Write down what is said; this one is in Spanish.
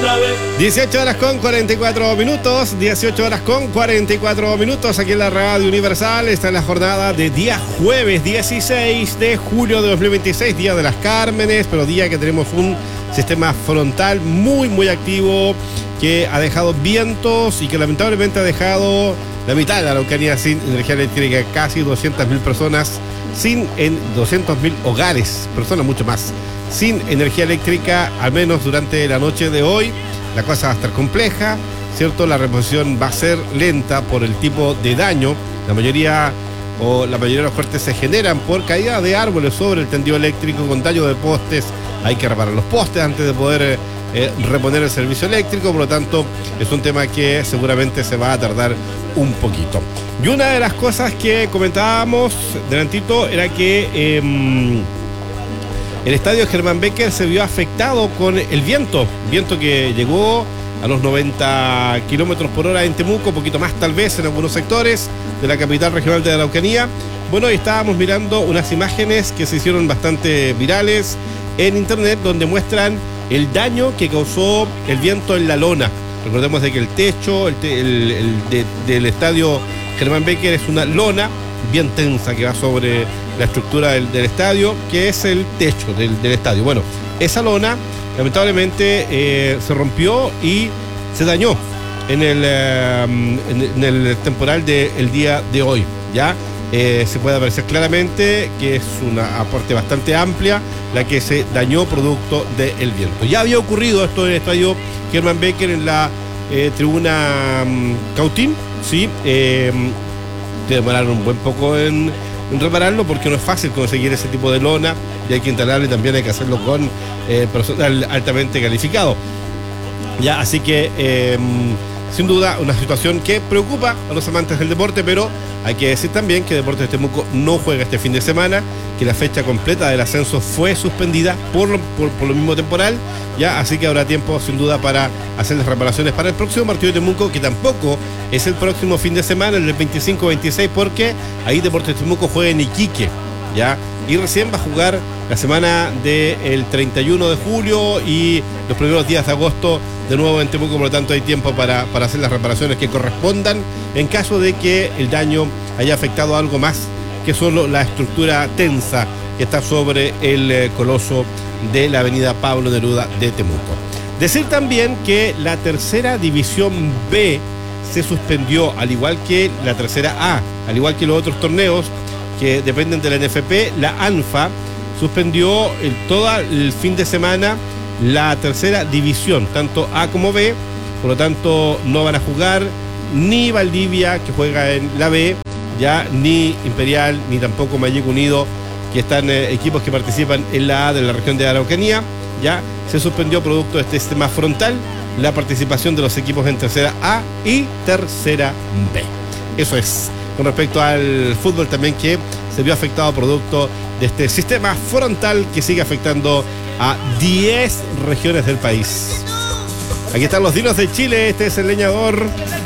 otra vez. 18 horas con 44 minutos, 18 horas con 44 minutos aquí en la Radio Universal. Está en la jornada de día jueves 16 de julio de 2026, Día de las Cármenes, pero día que tenemos un sistema frontal muy activo que ha dejado vientos y que lamentablemente ha dejado la mitad de la Araucanía sin energía eléctrica, casi 200.000 personas en 200.000 hogares, personas mucho más, sin energía eléctrica, al menos durante la noche de hoy. La cosa va a estar compleja, ¿cierto? La reposición va a ser lenta por el tipo de daño. La mayoría de los cortes se generan por caída de árboles sobre el tendido eléctrico con daño de postes. Hay que reparar los postes antes de poder reponer el servicio eléctrico, por lo tanto es un tema que seguramente se va a tardar un poquito. Y una de las cosas que comentábamos delantito era que el estadio Germán Becker se vio afectado con el viento que llegó a los 90 kilómetros por hora en Temuco, un poquito más tal vez en algunos sectores de la capital regional de Araucanía. Bueno, estábamos mirando unas imágenes que se hicieron bastante virales en internet, donde muestran el daño que causó el viento en la lona. Recordemos de que el techo del estadio Germán Becker es una lona bien tensa que va sobre la estructura del estadio, que es el techo del estadio. Bueno, esa lona lamentablemente se rompió y se dañó en el temporal del día de hoy. Ya se puede apreciar claramente que es una parte bastante amplia la que se dañó producto del viento. Ya había ocurrido esto en el estadio Germán Becker en la tribuna Cautín, ¿sí? Que demoraron un buen poco en repararlo porque no es fácil conseguir ese tipo de lona y hay que instalarlo y también hay que hacerlo con personal altamente calificado. Ya, así que sin duda una situación que preocupa a los amantes del deporte, pero hay que decir también que Deportes Temuco no juega este fin de semana, que la fecha completa del ascenso fue suspendida por lo mismo temporal, ya, así que habrá tiempo sin duda para hacer las reparaciones para el próximo partido de Temuco, que tampoco es el próximo fin de semana, el del 25-26, porque ahí Deportes Temuco juega en Iquique, ya, y recién va a jugar la semana del 31 de julio y los primeros días de agosto de nuevo en Temuco, por lo tanto hay tiempo para hacer las reparaciones que correspondan en caso de que el daño haya afectado algo más que solo la estructura tensa que está sobre el coloso de la avenida Pablo Neruda de Temuco. Decir también que la tercera división B se suspendió, al igual que la tercera A, al igual que los otros torneos que dependen de la NFP. La ANFA suspendió todo el fin de semana la tercera división, tanto A como B, por lo tanto no van a jugar ni Valdivia, que juega en la B, ya, ni Imperial, ni tampoco Magic Unido, que están equipos que participan en la A de la región de Araucanía. Ya se suspendió producto de este sistema frontal la participación de los equipos en tercera A y tercera B. Eso es con respecto al fútbol también, que se vio afectado producto de este sistema frontal que sigue afectando a 10 regiones del país. Aquí están los Dinos de Chile, este es el leñador.